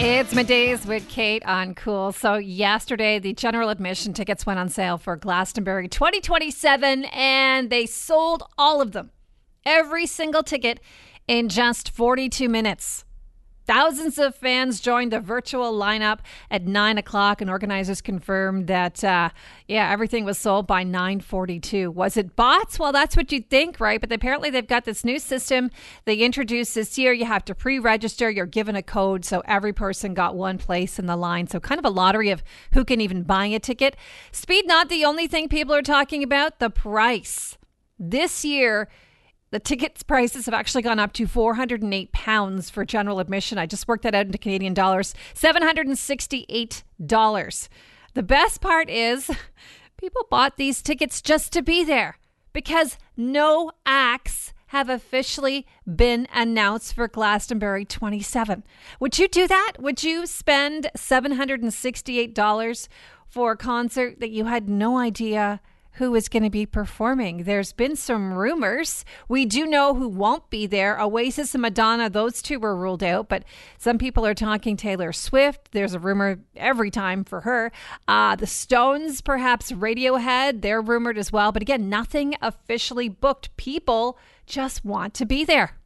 It's middays with Kate on Cool. So yesterday, the general admission tickets went on sale for Glastonbury 2027, and they sold all of them. Every single ticket in just 42 minutes. Thousands of fans joined the virtual lineup at 9 o'clock, and organizers confirmed that, everything was sold by 9:42. Was it bots? Well, that's what you'd think, right? But apparently they've got this new system they introduced this year. You have to pre-register. You're given a code, so every person got one place in the line. So kind of a lottery of who can even buy a ticket. Speed, not the only thing people are talking about. The price. This year, the tickets prices have actually gone up to £408 for general admission. I just worked that out into Canadian dollars. $768. The best part is people bought these tickets just to be there because no acts have officially been announced for Glastonbury 27. Would you do that? Would you spend $768 for a concert that you had no idea who is going to be performing? There's been some rumors. We do know who won't be there. Oasis and Madonna, those two were ruled out, but some people are talking Taylor Swift. There's a rumor every time for her. The Stones, perhaps Radiohead, they're rumored as well. But again, nothing officially booked. People just want to be there.